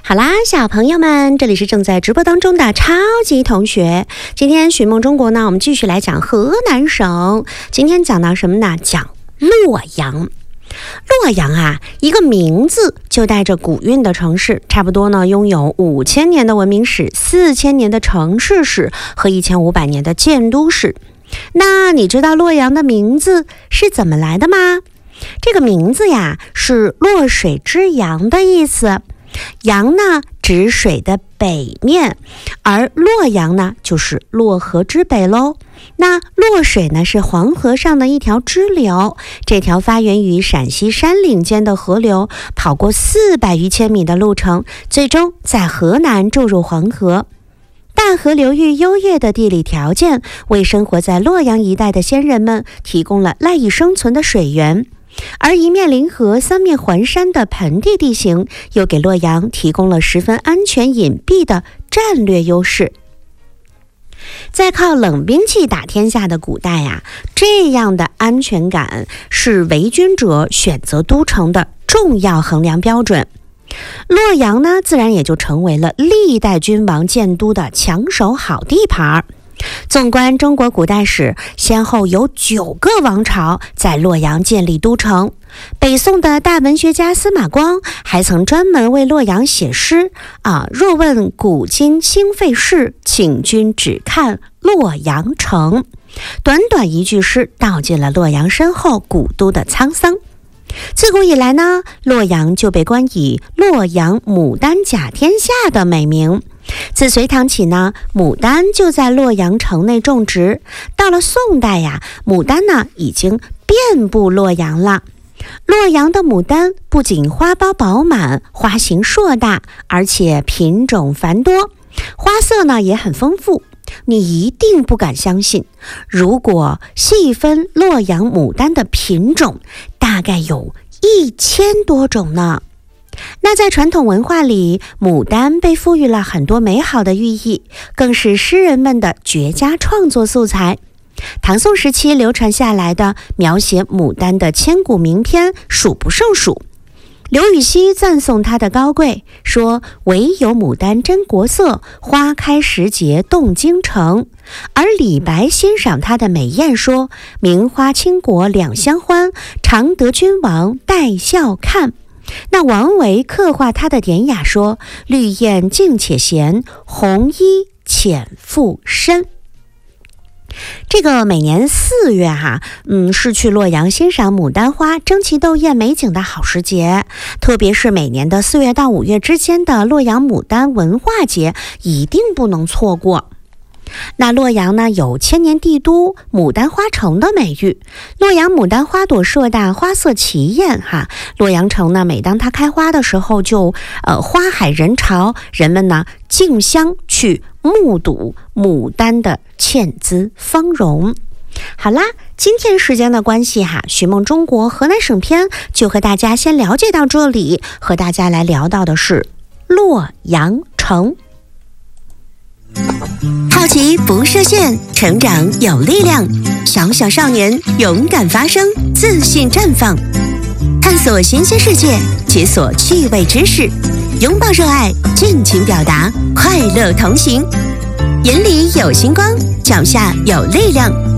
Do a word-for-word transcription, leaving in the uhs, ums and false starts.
好啦，小朋友们，这里是正在直播当中的超级同学。今天寻梦中国呢，我们继续来讲河南省。今天讲到什么呢？讲洛阳。洛阳啊，一个名字就带着古韵的城市，差不多呢拥有五千年的文明史、四千年的城市史和一千五百年的建都史。那你知道洛阳的名字是怎么来的吗？这个名字呀，是洛水之阳的意思。阳呢指水的北面，而洛阳呢就是洛河之北喽。那洛水呢是黄河上的一条支流，这条发源于陕西山岭间的河流，跑过四百余千米的路程，最终在河南注入黄河。大河流域优越的地理条件，为生活在洛阳一带的先人们提供了赖以生存的水源。而一面临河三面环山的盆地地形，又给洛阳提供了十分安全隐蔽的战略优势。在靠冷兵器打天下的古代呀、啊，这样的安全感是为军者选择都城的重要衡量标准。洛阳呢，自然也就成为了历代君王建都的抢手好地盘。纵观中国古代史，先后有九个王朝在洛阳建立都城。北宋的大文学家司马光还曾专门为洛阳写诗啊，若问古今兴废事，请君只看洛阳城。短短一句诗，道尽了洛阳身后古都的沧桑。自古以来呢，洛阳就被冠以洛阳牡丹甲天下的美名。自隋唐起呢，牡丹就在洛阳城内种植。到了宋代呀，牡丹呢已经遍布洛阳了。洛阳的牡丹不仅花苞饱满，花型硕大，而且品种繁多，花色呢也很丰富。你一定不敢相信，如果细分洛阳牡丹的品种，大概有一千多种呢。那在传统文化里，牡丹被赋予了很多美好的寓意，更是诗人们的绝佳创作素材。唐宋时期流传下来的描写牡丹的千古名篇数不胜数。刘禹锡赞颂它的高贵，说唯有牡丹真国色，花开时节动京城。而李白欣赏它的美艳，说名花倾国两相欢，常得君王带笑看。那王维刻画它的典雅，说绿艳静且闲，红衣浅覆深。这个每年四月哈、啊，嗯，是去洛阳欣赏牡丹花、争奇斗艳美景的好时节。特别是每年的四月到五月之间的洛阳牡丹文化节，一定不能错过。那洛阳呢，有千年帝都、牡丹花城的美誉。洛阳牡丹花朵硕大，花色奇艳哈。洛阳城呢，每当它开花的时候就，呃花海人潮，人们呢竞相去目睹牡丹的倩姿芳容。好啦，今天时间的关系哈，寻梦中国河南省篇就和大家先了解到这里，和大家来聊到的是洛阳城。好奇不设限，成长有力量。小小少年勇敢发声，自信绽放，探索新鲜世界，解锁趣味知识，拥抱热爱，尽情表达，快乐同行。眼里有星光，脚下有力量。